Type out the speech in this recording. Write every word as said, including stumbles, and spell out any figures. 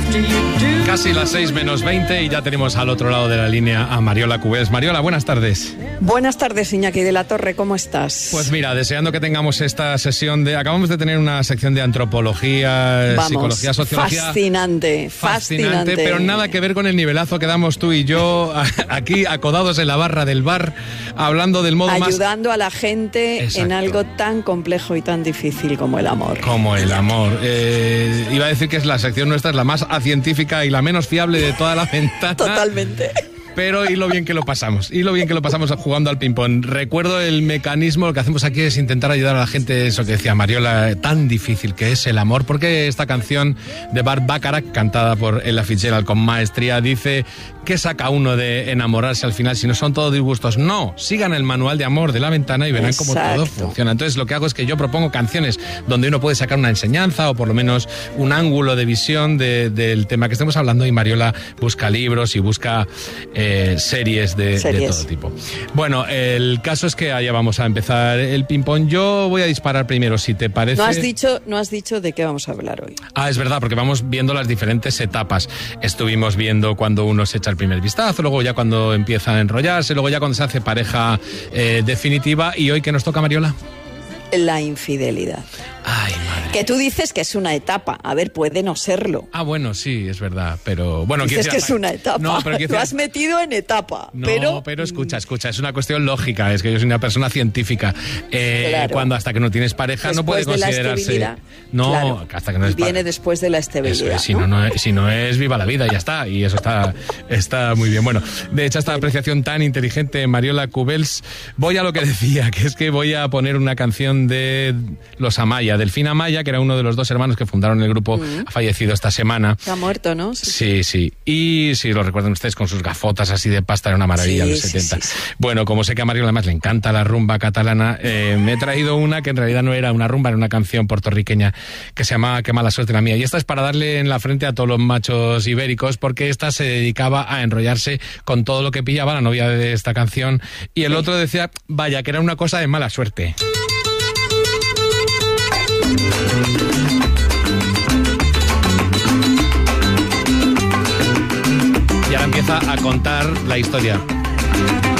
Casi las seis menos veinte y ya tenemos al otro lado de la línea a Mariola Cubels. Mariola, buenas tardes. Buenas tardes, Iñaki de la Torre, ¿cómo estás? Pues mira, deseando que tengamos esta sesión de... Acabamos de tener una sección de antropología, Vamos, psicología, sociología... Fascinante, fascinante, fascinante. Pero nada que ver con el nivelazo que damos tú y yo aquí acodados en la barra del bar, hablando del modo Ayudando más... Ayudando a la gente Exacto. en algo tan complejo y tan difícil como el amor. Como el amor. Eh, iba a decir que es la sección nuestra, es la más científica y la menos fiable de toda la ventana. Totalmente. Pero y lo bien que lo pasamos, y lo bien que lo pasamos jugando al ping-pong. Recuerdo el mecanismo, lo que hacemos aquí es intentar ayudar a la gente, eso que decía Mariola, tan difícil que es el amor, porque esta canción de Burt Bacharach, cantada por Ella Fitzgerald con maestría, dice ¿qué saca uno de enamorarse al final si no son todos disgustos? No, sigan el manual de amor de la ventana y verán Exacto. cómo todo funciona. Entonces lo que hago es que yo propongo canciones donde uno puede sacar una enseñanza o por lo menos un ángulo de visión de, del tema que estemos hablando, y Mariola busca libros y busca... Eh, series, de, series de todo tipo. Bueno, el caso es que allá vamos a empezar el ping-pong. Yo voy a disparar primero, si te parece. No has dicho, no has dicho de qué vamos a hablar hoy. Ah, es verdad, porque vamos viendo las diferentes etapas. Estuvimos viendo cuando uno se echa el primer vistazo, luego ya cuando empieza a enrollarse, luego ya cuando se hace pareja eh, definitiva. ¿Y hoy qué nos toca, Mariola? La infidelidad. Ay, madre. Que tú dices que es una etapa. A ver, puede no serlo. Ah, bueno, sí, es verdad, pero... bueno, dices que decir, es una etapa. No, pero Tú has metido en etapa. No, pero... pero escucha, escucha, es una cuestión lógica. Es que yo soy una persona científica. Eh, claro. Cuando hasta que no tienes pareja después no puede considerarse... No, claro. hasta que no es viene pa... después de la estabilidad. Es, si, ¿no? No, no es, si no es viva la vida, ya está. Y eso está, está muy bien. Bueno, de hecho, esta apreciación tan inteligente, Mariola Cubels, voy a lo que decía, que es que voy a poner una canción de los Amaya, Delfín Amaya, que era uno de los dos hermanos que fundaron el grupo, mm. ha fallecido esta semana. Ha muerto, ¿no? Sí, sí. sí. Y si lo recuerdan ustedes con sus gafotas así de pasta, era una maravilla sí, los setenta. Sí, sí, sí. Bueno, como sé que a Mario además le encanta la rumba catalana, eh, me he traído una que en realidad no era una rumba, era una canción puertorriqueña que se llamaba Qué mala suerte la mía. Y esta es para darle en la frente a todos los machos ibéricos, porque esta se dedicaba a enrollarse con todo lo que pillaba, la novia de esta canción. Y el sí. otro decía, vaya, que era una cosa de mala suerte. Y ahora empieza a contar la historia.